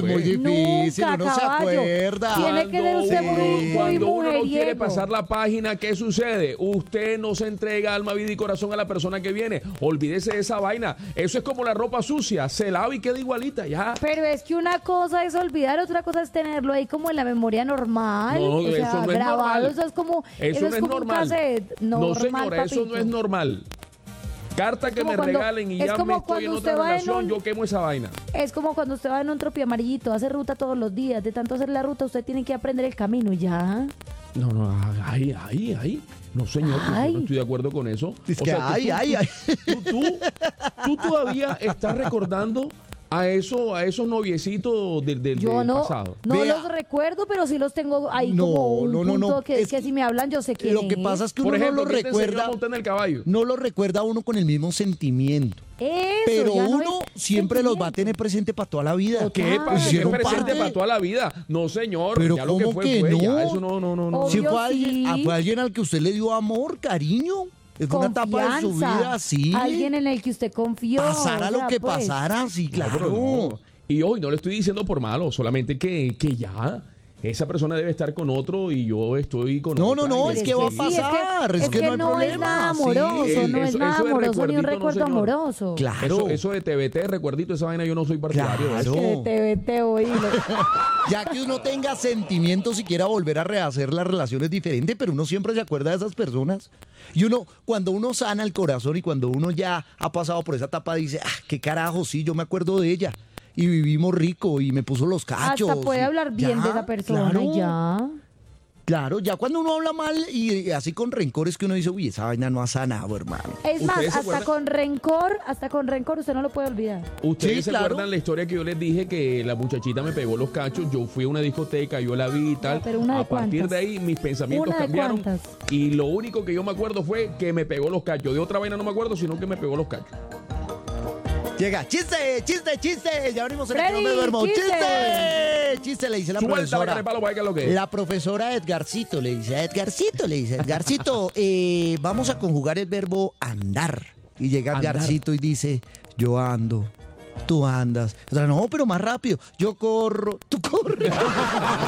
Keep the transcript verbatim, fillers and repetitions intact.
es muy difícil, Nunca, uno se caballo. acuerda. Tiene que ser usted uno- muy, muy cuando uno no quiere mujeriego. pasar la página, ¿qué sucede? Usted no se entrega alma, vida y corazón a la persona que viene. Olvídese de esa vaina. Eso es como la ropa sucia. Se lava y queda igualita, ya. Pero es que una cosa es olvidar, otra cosa es tenerlo ahí como en la memoria normal. No, o sea, eso no es grabado, normal. eso es como, Eso eso no es es como normal. un cassette. No, Normal, señora, eso no papito. es normal. Carta que como me cuando- regalen y es ya como me estoy cuando en usted otra va en relación, un- yo quemo esa vaina. Es como cuando usted va en un tropi amarillito, hace ruta todos los días. De tanto hacer la ruta, usted tiene que aprender el camino y ya. No, no, ahí, ahí, ahí. No, señor, yo Ay. no estoy de acuerdo con eso. Es O que, sea, tú- ay, tú- ay, ay. Tú, tú, tú todavía estás recordando a eso, a esos noviecitos del, del, Yo del no, pasado. no Vea. los recuerdo, pero sí los tengo ahí No, como un no, no, punto no. que, Es que que si me hablan yo sé quién Lo que pasa es que uno Por ejemplo, no lo ¿quién te enseñó a recuerda, montar en el caballo? no lo recuerda uno con el mismo sentimiento. Eso, Pero ya no uno es siempre los va a sentimiento. tener presente para toda la vida. ¿Qué Total. pasa? ¿Qué Hicieron presente parte. para toda la vida? No, señor. Pero ya lo que ¿cómo fue que fue. Ya, no? eso no, no, no, no. Obvio. Si fue sí. alguien, ah, fue alguien al que usted le dio amor, cariño. Es una etapa de su Confianza. vida, sí. Alguien en el que usted confió. Pasara o lo sea, que pues. pasara, sí, No, claro. pero no. Y hoy no le estoy diciendo por malo, solamente que, que ya esa persona debe estar con otro y yo estoy con No, otra. no, no, Y es eso que va a sí. Sí, es que- pasar, es es que que no hay no es problema, nada sí. amoroso, Eh, no es eso- nada eso de amoroso ni un recuerdito, no, recuerdo señor. amoroso. Claro. Eso, eso de T V T, recuerdito, esa vaina yo no soy partidario. de eso. Claro. Que te vete hoy. Ya que uno tenga sentimientos y quiera volver a rehacer las relaciones diferentes, pero uno siempre se acuerda de esas personas. Y uno, cuando uno sana el corazón y cuando uno ya ha pasado por esa etapa, dice, ah, qué carajo, sí, yo me acuerdo de ella. Y vivimos rico y me puso los cachos. Hasta puede y- hablar bien Ya, de esa persona claro, y ya. Claro, ya cuando uno habla mal y así con rencores que uno dice, uy, esa vaina no ha sanado, hermano. Es más, ¿Ustedes se hasta acuerdan? con rencor, hasta con rencor usted no lo puede olvidar. ¿Ustedes Sí, se claro. acuerdan la historia que yo les dije que la muchachita me pegó los cachos? Yo fui a una discoteca, yo la vi y tal. Pero una de a partir cuántas. de ahí mis pensamientos Una de cambiaron. cuántas. Y lo único que yo me acuerdo fue que me pegó los cachos. De otra vaina no me acuerdo, sino que me pegó los cachos. Llega, chiste, chiste, chiste. Ya abrimos el Freddy, que no me duermo. chiste. Chiste. Chiste, le dice la Suelta la profesora. carepalo para que es lo que es. La profesora Edgarcito le dice, a Edgarcito le dice, Edgarcito, eh, vamos a conjugar el verbo andar. Y llega Andar. Edgarcito y dice, yo ando, tú andas. Otra, no, pero más rápido, yo corro, tú corres.